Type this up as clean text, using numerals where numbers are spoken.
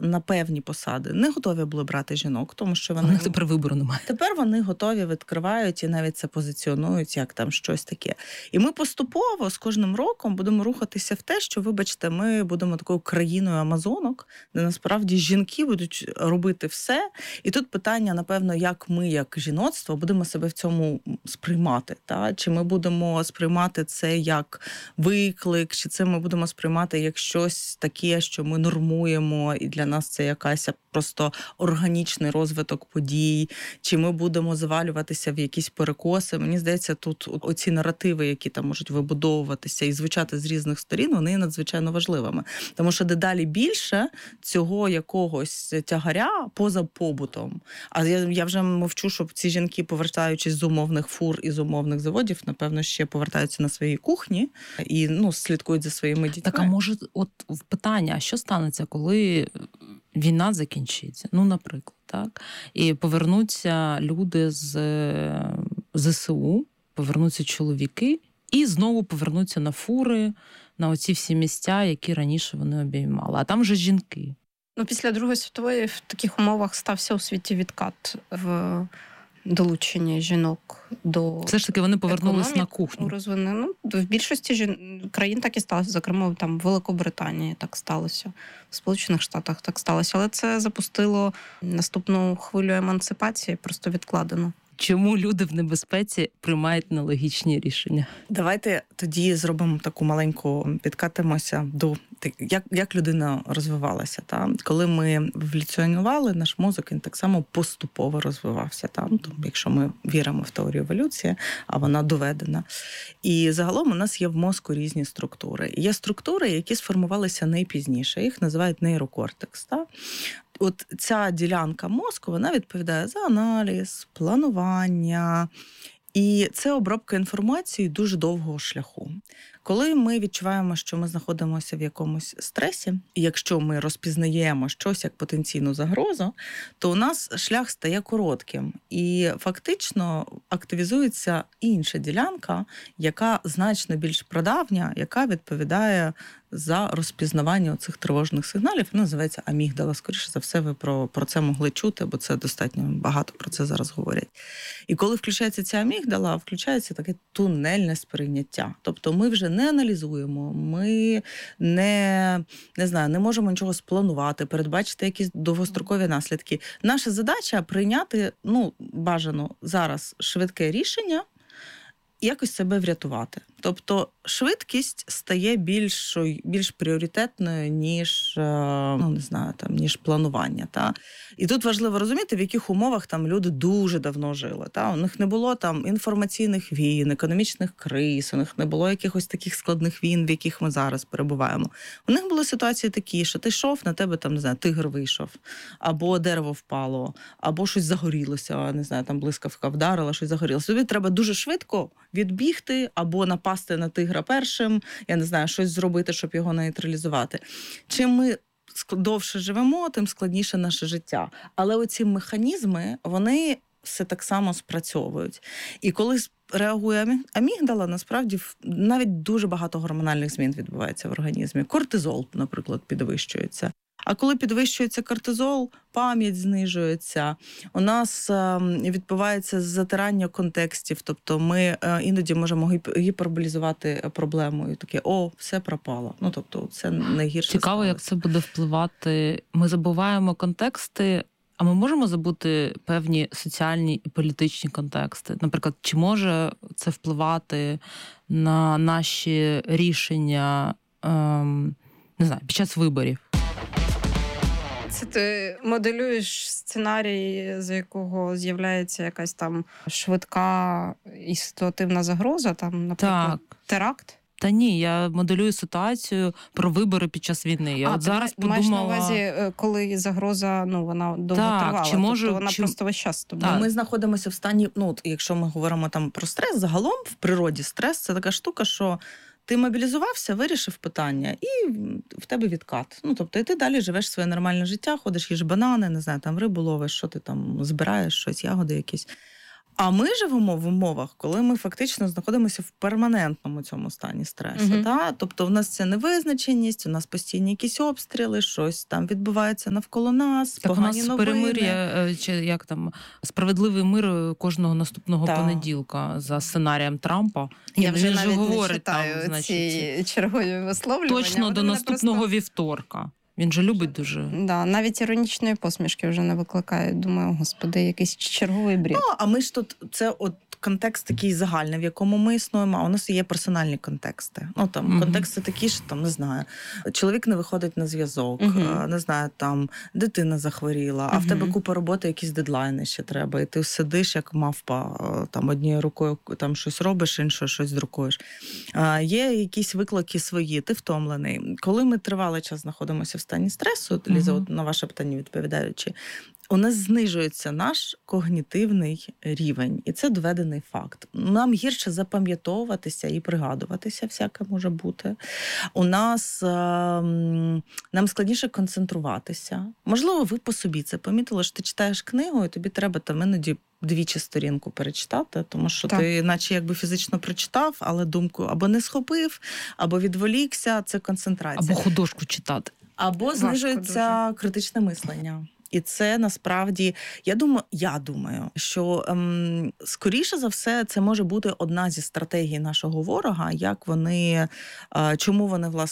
на певні посади не готові були брати жінок, тому що У вони... них тепер вибору немає. Тепер вони готові, відкривають і навіть це позиціонують як там щось таке. І ми поступово з кожним роком будемо рухатися в те, що, вибачте, ми будемо такою країною амазонок, де насправді жінки будуть робити все. І тут питання, напевно, як ми, як жіноцтво, будемо себе в цьому сприймати. Та? Чи ми будемо сприймати це як виклик, чи це ми будемо сприймати як щось таке, що ми нормуємо, і для нас це якась просто органічний розвиток подій, чи ми будемо завалюватися в якісь перекоси. Мені здається, тут оці наративи, які там можуть вибудовуватися і звучати з різних сторін, вони є надзвичайно важливими. Тому що дедалі більше цього якогось тягаря поза побутом. А я вже мовчу, щоб ці жінки, повертаючись з умовних фур і з умовних заводів, напевно, ще повертаються на свої кухні і слідкують за своїми дітьми. Так, а може, от питання, що станеться, коли війна закінчиться? Ну, наприклад, так? І повернуться люди з ЗСУ, повернуться чоловіки, і знову повернуться на фури, на оці всі місця, які раніше вони обіймали. А там вже жінки. Після Другої світової в таких умовах стався у світі відкат в долучення жінок до все ж таки вони повернулись на кухню. В більшості країн так і сталося. Зокрема, там в Великобританії так сталося, в Сполучених Штатах так сталося. Але це запустило наступну хвилю емансипації, просто відкладено. Чому люди в небезпеці приймають нелогічні рішення? Давайте тоді зробимо таку маленьку, підкатимося до як людина розвивалася. Та? Коли ми еволюціонували, наш мозок, він так само поступово розвивався. Та? Якщо ми віримо в теорію еволюції, а вона доведена. І загалом у нас є в мозку різні структури. Є структури, які сформувалися найпізніше, їх називають нейрокортекс. Та? От ця ділянка мозку, вона відповідає за аналіз, планування. І це обробка інформації дуже довгого шляху. Коли ми відчуваємо, що ми знаходимося в якомусь стресі, і якщо ми розпізнаємо щось як потенційну загрозу, то у нас шлях стає коротким. І фактично активізується інша ділянка, яка значно більш прадавня, яка відповідає за розпізнавання цих тривожних сигналів. Вона називається амігдала. Скоріше за все, ви про це могли чути, бо це достатньо багато про це зараз говорять. І коли включається ця амігдала, включається таке тунельне сприйняття. Тобто ми вже не аналізуємо, ми не можемо нічого спланувати, передбачити якісь довгострокові наслідки. Наша задача прийняти, бажано зараз швидке рішення, якось себе врятувати. Тобто швидкість стає більш пріоритетною, ніж, ніж планування. Та? І тут важливо розуміти, в яких умовах там люди дуже давно жили. Та? У них не було там інформаційних війн, економічних криз, у них не було якихось таких складних війн, в яких ми зараз перебуваємо. У них були ситуації такі, що ти йшов, на тебе тигр вийшов, або дерево впало, або щось загорілося, блискавка вдарила, щось загорілося. Тобі треба дуже швидко відбігти або напасти на тигра першим, щось зробити, щоб його нейтралізувати. Чим ми довше живемо, тим складніше наше життя. Але оці механізми, вони все так само спрацьовують. І коли реагує амігдала, насправді навіть дуже багато гормональних змін відбувається в організмі. Кортизол, наприклад, підвищується. А коли підвищується кортизол, пам'ять знижується, у нас відбувається затирання контекстів, тобто ми іноді можемо гіперболізувати проблему і таке, все пропало. Тобто це найгірше. Цікаво, як це буде впливати. Ми забуваємо контексти, а ми можемо забути певні соціальні і політичні контексти? Наприклад, чи може це впливати на наші рішення, під час виборів? Це ти моделюєш сценарій, за якого з'являється якась там швидка і ситуативна загроза, наприклад, теракт? Та ні, я моделюю ситуацію про вибори під час війни. Я зараз подумала... Маєш на увазі, коли загроза, вона довго тривала, тобто вона просто весь час з тобою. Ми знаходимося в стані, якщо ми говоримо про стрес, загалом в природі стрес – це така штука, що ти мобілізувався, вирішив питання, і в тебе відкат. Тобто, і ти далі живеш своє нормальне життя, ходиш, їж банани, рибу ловиш, що ти там збираєш, щось, ягоди якісь. А ми живемо в умовах, коли ми фактично знаходимося в перманентному цьому стані стресу. Та? Тобто в нас це невизначеність, у нас постійні якісь обстріли, щось там відбувається навколо нас, Так у погані нас новини. перемир'я, чи як там, справедливий мир кожного наступного понеділка за сценарієм Трампа. Я вже Він же навіть говорить не читаю там, значить, ці чергові висловлювання. точно до наступного вівторка. Він же любить дуже. Да, навіть іронічної посмішки вже не викликає. Думаю, господи, якийсь черговий бред. Ну, а ми ж тут, це от контекст такий загальний, в якому ми існуємо, а у нас є персональні контексти. Ну, там, контексти такі, що, там, не знаю, чоловік не виходить на зв'язок, не знаю, там, дитина захворіла, а в тебе купа роботи, якісь дедлайни ще треба, і ти сидиш, як мавпа, там, однією рукою там щось робиш, іншою щось друкуєш. Є якісь виклики свої, ти втомлений. Коли ми тривалий час знаходимося в стані стресу, Ліза, от на ваше питання відповідаючи, у нас знижується наш когнітивний рівень, і це доведений факт. Нам гірше запам'ятовуватися і пригадуватися, всяке може бути. У нас нам складніше концентруватися. Можливо, ви по собі це помітили, що ти читаєш книгу, і тобі треба там іноді двічі сторінку перечитати, тому що ти наче якби фізично прочитав, але думку або не схопив, або відволікся, це концентрація. Або художку читати. Або знижується критичне мислення. І це насправді, я думаю, що скоріше за все це може бути одна зі стратегій нашого ворога, як вони, чому вони, власне,